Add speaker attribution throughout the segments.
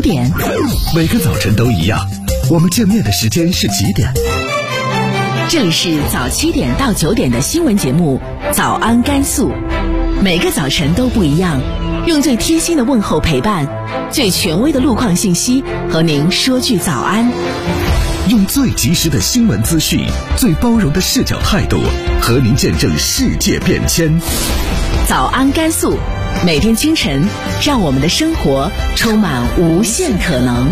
Speaker 1: 点。
Speaker 2: 每个早晨都一样，我们见面的时间是几点？
Speaker 1: 这里是早7点到9点的新闻节目《早安甘肃》，每个早晨都不一样，用最贴心的问候陪伴，最权威的路况信息和您说句早安。
Speaker 2: 用最及时的新闻资讯，最包容的视角态度，和您见证世界变迁。
Speaker 1: 早安甘肃，每天清晨，让我们的生活充满无限可能。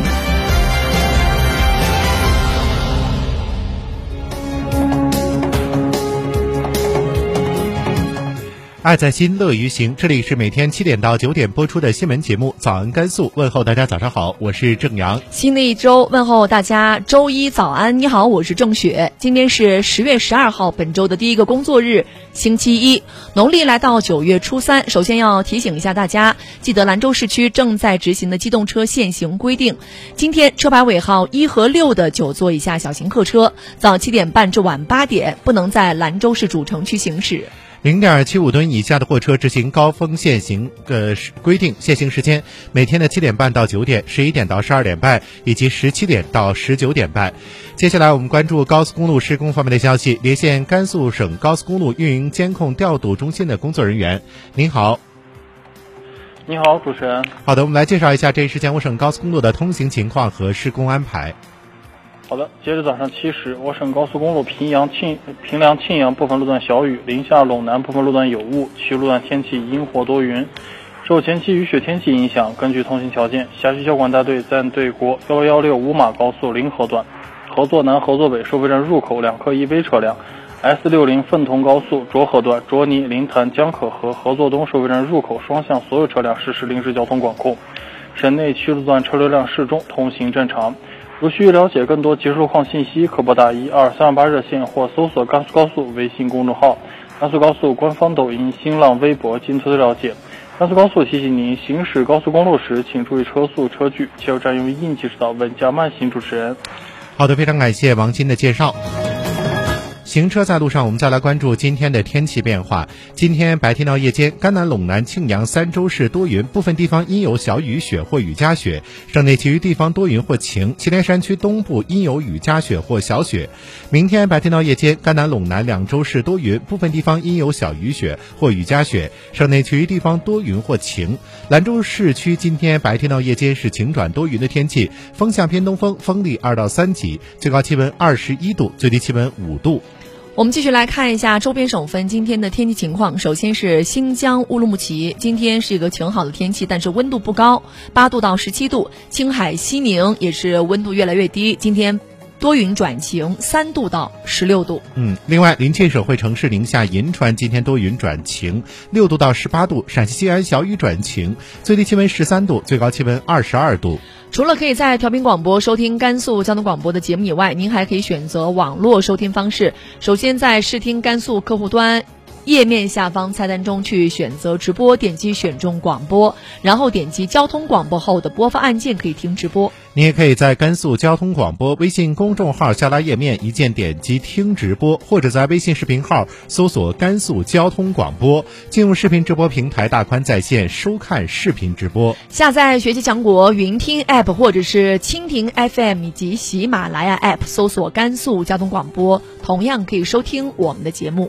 Speaker 3: 爱在心，乐于行。这里是每天7点到9点播出的新闻节目《早安甘肃》，问候大家早上好，我是郑阳。
Speaker 4: 新的一周，问候大家周一早安，你好，我是郑雪。今天是10月12号，本周的第一个工作日，星期一，农历来到9月初3。首先要提醒一下大家，记得兰州市区正在执行的机动车限行规定，今天车牌尾号1和6的9座以下小型客车，早7点半至晚8点不能在兰州市主城区行驶。
Speaker 3: 0.75吨以下的货车执行高峰限行规定，限行时间每天的7点半到9点、11点到12点半以及17点到19点半。接下来我们关注高速公路施工方面的消息，连线甘肃省高速公路运营监控调度中心的工作人员。您好。
Speaker 5: 你好，主持人。
Speaker 3: 好的，我们来介绍一下这一时间我省高速公路的通行情况和施工安排。
Speaker 5: 好的，截至早上7时，我省高速公路平凉沁阳部分路段小雨，临夏陇南部分路段有雾，其余路段天气阴或多云。受前期雨雪天气影响，根据通行条件，辖区交管大队暂对国116五马高速临河段、合作南、合作北收费站入口2客1杯车辆、S60奋同高速涿河段卓尼、临潭、江可和合作东收费站入口双向所有车辆实施临时交通管控。省内区路段车流量适中，通行正常。如需了解更多即时路况信息，可拨打12328热线或搜索甘肃高速微信公众号、甘肃高速官方抖音、新浪微博进一步了解。甘肃高速提醒您，行驶高速公路时，请注意车速、车距，切勿占用应急车道，稳驾慢行。主持人，
Speaker 3: 好的，非常感谢王鑫的介绍。行车在路上，我们再来关注今天的天气变化。今天白天到夜间，甘南、陇南、庆阳3州市多云，部分地方阴有小雨雪或雨夹雪，省内其余地方多云或晴，祁连山区东部阴有雨夹雪或小雪。明天白天到夜间，甘南、陇南2州市多云，部分地方阴有小雨雪或雨夹雪，省内其余地方多云或晴。兰州市区今天白天到夜间是晴转多云的天气，风向偏东风，风力2到3级，最高气温21度，最低气温5度。
Speaker 4: 我们继续来看一下周边省份今天的天气情况。首先是新疆乌鲁木齐，今天是一个挺好的天气，但是温度不高，8度到17度。青海西宁也是温度越来越低，今天多云转晴，3度到16度。
Speaker 3: 另外临近省会城市宁夏银川今天多云转晴，6度到18度。陕西西安小雨转晴，最低气温13度，最高气温22度。
Speaker 4: 除了可以在调频广播收听甘肃交通广播的节目以外，您还可以选择网络收听方式。首先在视听甘肃客户端页面下方菜单中去选择直播，点击选中广播，然后点击交通广播后的播放按键可以听直播。
Speaker 3: 你也可以在甘肃交通广播微信公众号下拉页面一键点击听直播，或者在微信视频号搜索甘肃交通广播，进入视频直播平台大宽在线收看视频直播。
Speaker 4: 下载学习强国云听 App 或者是蜻蜓 FM 以及喜马拉雅 App 搜索甘肃交通广播，同样可以收听我们的节目。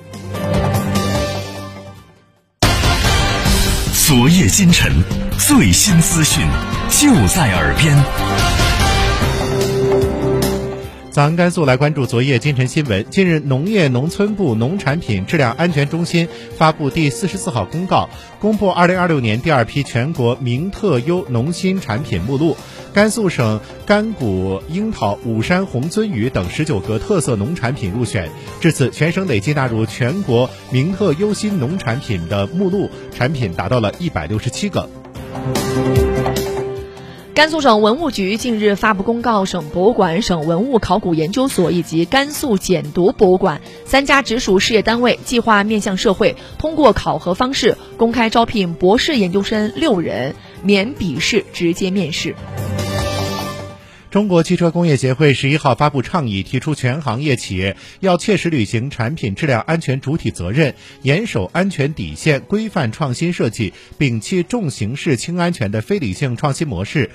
Speaker 2: 昨夜今晨，最新资讯就在耳边。
Speaker 3: 早安甘肃来关注昨夜今晨新闻。近日，农业农村部农产品质量安全中心发布第44号公告，公布2026年第2批全国名特优农新产品目录。甘肃省甘谷樱桃、武山红鳟鱼等19个特色农产品入选。至此，全省累计纳入全国名特优新农产品的目录产品达到了167个。
Speaker 4: 甘肃省文物局近日发布公告，省博物馆、省文物考古研究所以及甘肃简读博物馆3家直属事业单位计划面向社会，通过考核方式公开招聘博士研究生6人，免笔试直接面试。
Speaker 3: 中国汽车工业协会11号发布倡议，提出全行业企业要切实履行产品质量安全主体责任，严守安全底线，规范创新设计，摒弃重形式轻安全的非理性创新模式，